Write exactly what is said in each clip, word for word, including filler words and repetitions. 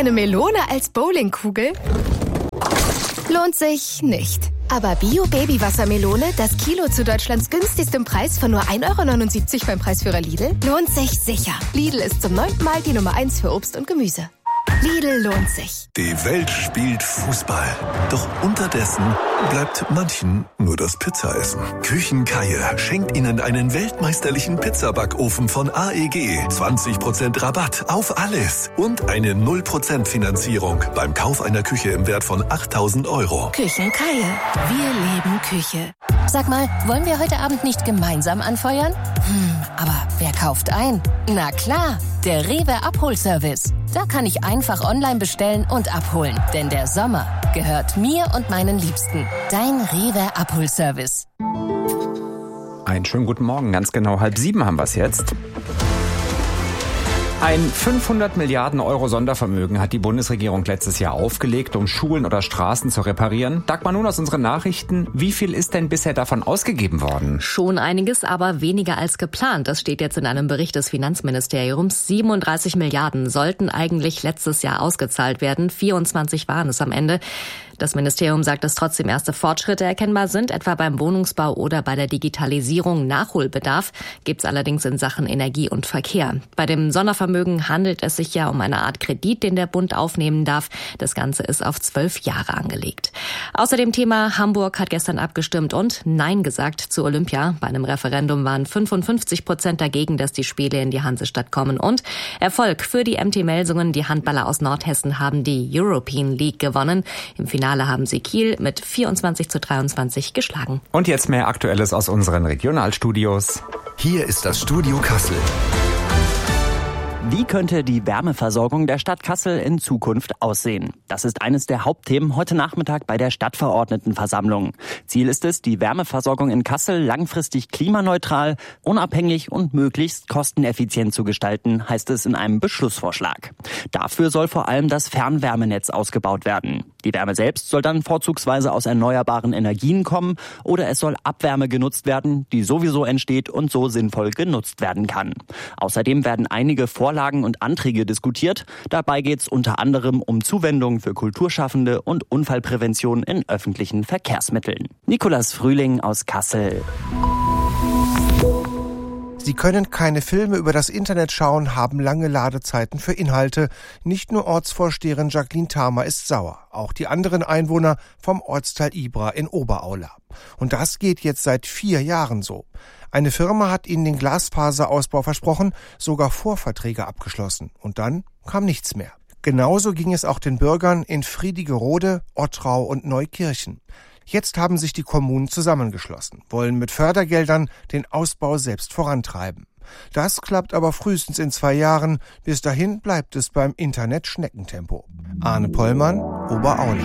eine Melone als Bowlingkugel? Lohnt sich nicht. Aber Bio-Baby-Wassermelone, das Kilo zu Deutschlands günstigstem Preis von nur ein Euro neunundsiebzig beim Preisführer Lidl, lohnt sich sicher. Lidl ist zum neunten Mal die Nummer eins für Obst und Gemüse. Lidl lohnt sich. Die Welt spielt Fußball. Doch unterdessen bleibt manchen nur das Pizzaessen. Küchenkeier schenkt Ihnen einen weltmeisterlichen Pizzabackofen von A E G. zwanzig Prozent Rabatt auf alles. Und eine null Prozent Finanzierung beim Kauf einer Küche im Wert von achttausend Euro. Küchenkeier. Wir leben Küche. Sag mal, wollen wir heute Abend nicht gemeinsam anfeuern? Hm, aber wer kauft ein? Na klar, der Rewe Abholservice. Da kann ich einfach online bestellen und abholen. Denn der Sommer gehört mir und meinen Liebsten. Dein Rewe Abholservice. Einen schönen guten Morgen. Ganz genau halb sieben haben wir es jetzt. Ein fünfhundert Milliarden Euro Sondervermögen hat die Bundesregierung letztes Jahr aufgelegt, um Schulen oder Straßen zu reparieren. Dagmar, nun aus unseren Nachrichten. Wie viel ist denn bisher davon ausgegeben worden? Schon einiges, aber weniger als geplant. Das steht jetzt in einem Bericht des Finanzministeriums. siebenunddreißig Milliarden sollten eigentlich letztes Jahr ausgezahlt werden. vierundzwanzig waren es am Ende. Das Ministerium sagt, dass trotzdem erste Fortschritte erkennbar sind, etwa beim Wohnungsbau oder bei der Digitalisierung. Nachholbedarf gibt's allerdings in Sachen Energie und Verkehr. Bei dem Sondervermögen handelt es sich ja um eine Art Kredit, den der Bund aufnehmen darf. Das Ganze ist auf zwölf Jahre angelegt. Außerdem Thema Hamburg hat gestern abgestimmt und Nein gesagt zu Olympia. Bei einem Referendum waren fünfundfünfzig Prozent dagegen, dass die Spiele in die Hansestadt kommen. Und Erfolg für die M T Melsungen. Die Handballer aus Nordhessen haben die European League gewonnen. Im Finale haben sie Kiel mit vierundzwanzig zu dreiundzwanzig geschlagen. Und jetzt mehr Aktuelles aus unseren Regionalstudios. Hier ist das Studio Kassel. Wie könnte die Wärmeversorgung der Stadt Kassel in Zukunft aussehen? Das ist eines der Hauptthemen heute Nachmittag bei der Stadtverordnetenversammlung. Ziel ist es, die Wärmeversorgung in Kassel langfristig klimaneutral, unabhängig und möglichst kosteneffizient zu gestalten, heißt es in einem Beschlussvorschlag. Dafür soll vor allem das Fernwärmenetz ausgebaut werden. Die Wärme selbst soll dann vorzugsweise aus erneuerbaren Energien kommen oder es soll Abwärme genutzt werden, die sowieso entsteht und so sinnvoll genutzt werden kann. Außerdem werden einige Vorlagen und Anträge diskutiert. Dabei geht es unter anderem um Zuwendung für Kulturschaffende und Unfallprävention in öffentlichen Verkehrsmitteln. Nicolas Frühling aus Kassel. Sie können keine Filme über das Internet schauen, haben lange Ladezeiten für Inhalte. Nicht nur Ortsvorsteherin Jacqueline Thamer ist sauer, auch die anderen Einwohner vom Ortsteil Ibra in Oberaula. Und das geht jetzt seit vier Jahren so. Eine Firma hat ihnen den Glasfaserausbau versprochen, sogar Vorverträge abgeschlossen. Und dann kam nichts mehr. Genauso ging es auch den Bürgern in Friedigerode, Ottrau und Neukirchen. Jetzt haben sich die Kommunen zusammengeschlossen, wollen mit Fördergeldern den Ausbau selbst vorantreiben. Das klappt aber frühestens in zwei Jahren. Bis dahin bleibt es beim Internet-Schneckentempo. Arne Pollmann, Oberaula.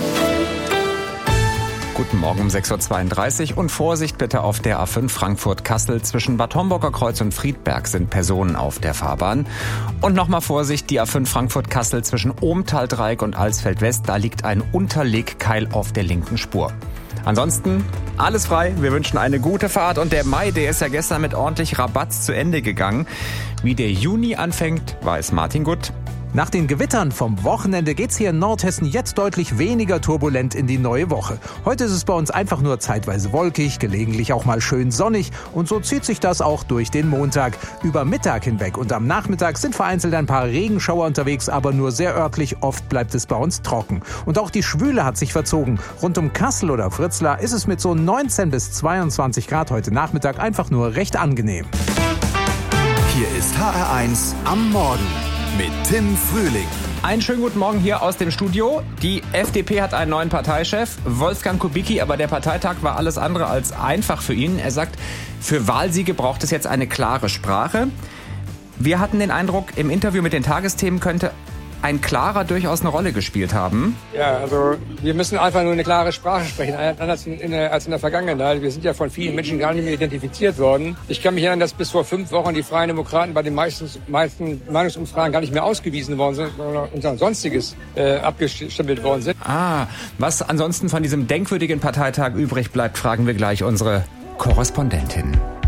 Guten Morgen um sechs Uhr zweiunddreißig und Vorsicht bitte auf der A fünf Frankfurt-Kassel. Zwischen Bad Homburger Kreuz und Friedberg sind Personen auf der Fahrbahn. Und nochmal Vorsicht, die A fünf Frankfurt-Kassel zwischen Ohmtal-Dreieck und Alsfeld-West. Da liegt ein Unterlegkeil auf der linken Spur. Ansonsten alles frei. Wir wünschen eine gute Fahrt. Und der Mai, der ist ja gestern mit ordentlich Rabatz zu Ende gegangen. Wie der Juni anfängt, weiß Martin Gutt. Nach den Gewittern vom Wochenende geht's hier in Nordhessen jetzt deutlich weniger turbulent in die neue Woche. Heute ist es bei uns einfach nur zeitweise wolkig, gelegentlich auch mal schön sonnig und so zieht sich das auch durch den Montag. Über Mittag hinweg und am Nachmittag sind vereinzelt ein paar Regenschauer unterwegs, aber nur sehr örtlich. Oft bleibt es bei uns trocken. Und auch die Schwüle hat sich verzogen. Rund um Kassel oder Fritzlar ist es mit so neunzehn bis zweiundzwanzig Grad heute Nachmittag einfach nur recht angenehm. Hier ist H R eins am Morgen mit Tim Frühling. Einen schönen guten Morgen hier aus dem Studio. Die F D P hat einen neuen Parteichef, Wolfgang Kubicki, aber der Parteitag war alles andere als einfach für ihn. Er sagt, für Wahlsiege braucht es jetzt eine klare Sprache. Wir hatten den Eindruck, im Interview mit den Tagesthemen könnte ein klarer durchaus eine Rolle gespielt haben. Ja, also wir müssen einfach nur eine klare Sprache sprechen, anders in, in der, als in der Vergangenheit. Wir sind ja von vielen Menschen gar nicht mehr identifiziert worden. Ich kann mich erinnern, dass bis vor fünf Wochen die Freien Demokraten bei den meisten, meisten Meinungsumfragen gar nicht mehr ausgewiesen worden sind oder unter Sonstiges äh, abgestempelt worden sind. Ah, was ansonsten von diesem denkwürdigen Parteitag übrig bleibt, fragen wir gleich unsere Korrespondentin.